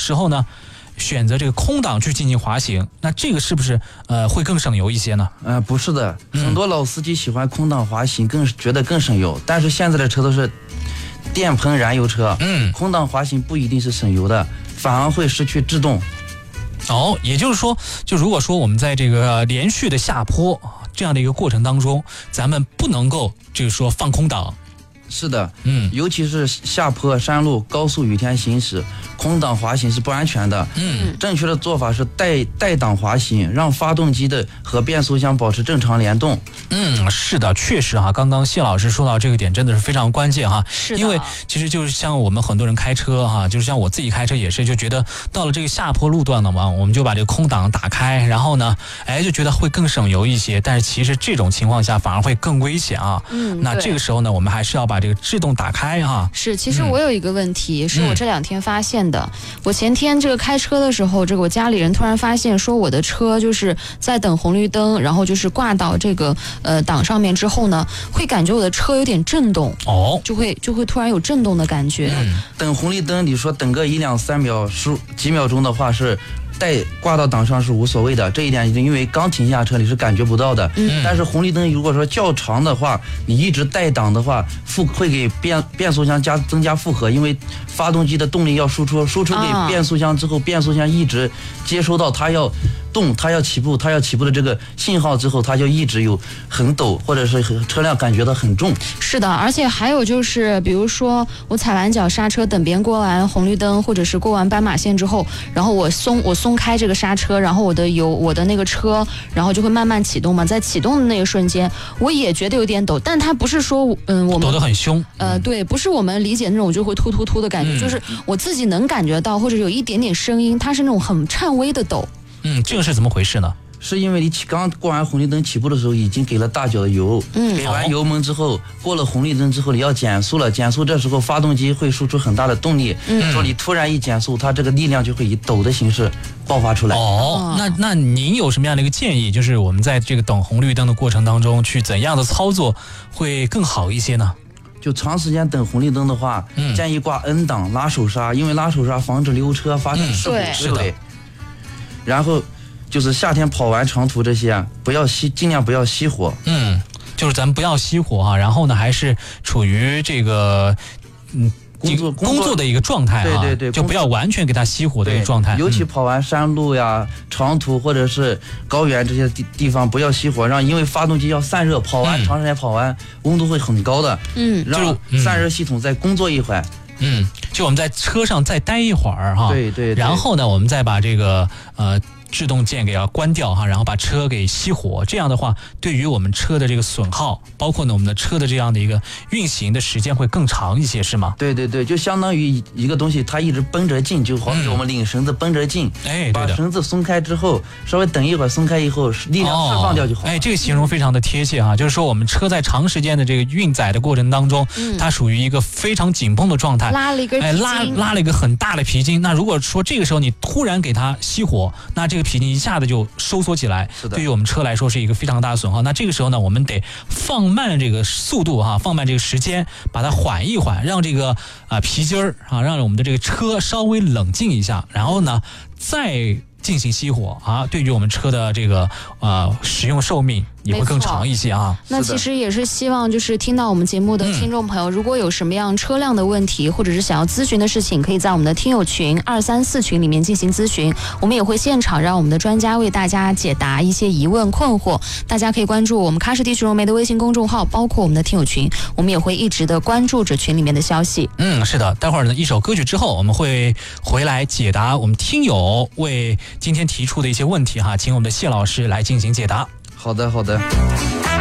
时候呢，选择这个空档去进行滑行，那这个是不是会更省油一些呢？ 不是的，很多老司机喜欢空档滑行，觉得更省油，但是现在的车都是电喷燃油车，空档滑行不一定是省油的，反而会失去制动。 也就是说，就如果说我们在这个连续的下坡这样的一个过程当中，咱们不能够就是说放空档。 是的，尤其是下坡、山路、高速雨天行驶，空档滑行是不安全的。正确的做法是带档滑行，让发动机的和变速箱保持正常联动。 是的，确实哈，刚刚谢老师说到这个点真的是非常关键哈。 是的， 因为其实就是像我们很多人开车哈，就是像我自己开车也是，就觉得到了这个下坡路段了嘛，我们就把这个空档打开，然后呢，就觉得会更省油一些。但是其实这种情况下反而会更危险啊。那这个时候呢，我们还是要把这个制动打开哈。 是，其实我有一个问题，是我这2天发现的。我前天这个开车的时候，这个我家里人突然发现说我的车就是在等红绿灯，然后就是挂到这个档上面之后呢，会感觉我的车有点震动，就会突然有震动的感觉。 等红绿灯，你说等个1、2、3秒、几秒钟的话是。挂到档上是无所谓的，这一点因为刚停下车你是感觉不到的。但是红绿灯如果说较长的话，你一直带档的话，会给变速箱增加负荷，因为发动机的动力要输出给变速箱之后，变速箱一直接收到它要动、它要起步的这个信号之后，它就一直有很陡，或者是车辆感觉到很重。是的，而且还有就是，比如说我踩完脚刹车，等别人过完红绿灯或者是过完斑马线之后，然后我松开这个刹车，然后我的那个车，然后就会慢慢启动嘛。在启动的那个瞬间，我也觉得有点抖，但它不是说我们抖得很凶。 对，不是我们理解那种就会突的感觉，就是我自己能感觉到，或者有一点点声音，它是那种很颤微的抖。 这个是怎么回事呢？ 是因为你刚过完红绿灯起步的时候已经给了大脚的油，给完油门之后，过了红绿灯之后你要减速了，减速这时候发动机会输出很大的动力，说你突然一减速，它这个力量就会以抖的形式爆发出来。 那您有什么样的一个建议，就是我们在这个等红绿灯的过程当中去怎样的操作会更好一些呢？ 就长时间等红绿灯的话，建议挂 N 档拉手刹，因为拉手刹防止溜车发生事故。 是的。 然后就是夏天跑完长途这些，尽量不要熄火。 就是咱们不要熄火哈，然后呢还是处于这个工作的一个状态啊， 对， 就不要完全给它熄火的一个状态。 尤其跑完山路呀、长途或者是高原这些地方，不要熄火，因为发动机要散热，长时间跑完温度会很高的。让散热系统再工作一会儿。 就我们在车上再待一会儿哈， 对， 然后呢，我们再把这个制动键给关掉哈，然后把车给熄火。这样的话，对于我们车的这个损耗，包括呢我们的车的这样的一个运行的时间会更长一些，是吗？ 对，就相当于一个东西它一直绷着劲，就好比我们领绳子绷着劲，把绳子松开之后，稍微等一会儿，松开以后力量释放掉就好。 这个形容非常的贴切哈，就是说我们车在长时间的这个运载的过程当中，它属于一个非常紧绷的状态， 拉了一根皮筋， 拉了一个很大的皮筋。那如果说这个时候你突然给它熄火，那这个皮筋一下子就收缩起来，对于我们车来说是一个非常大的损耗。那这个时候呢，我们得放慢这个速度哈，放慢这个时间，把它缓一缓，让这个皮筋儿啊，让我们的这个车稍微冷静一下，然后呢再进行熄火啊，对于我们车的这个使用寿命也会更长一些啊。 那其实也是希望就是听到我们节目的听众朋友，如果有什么样车辆的问题，或者是想要咨询的事情，可以在我们的听友群234群里面进行咨询，我们也会现场让我们的专家为大家解答一些疑问困惑。大家可以关注我们喀什地区融媒的微信公众号，包括我们的听友群，我们也会一直的关注着群里面的消息。 是的，待会儿呢一首歌曲之后，我们会回来解答我们听友为今天提出的一些问题哈，请我们的谢老师来进行解答。 好的。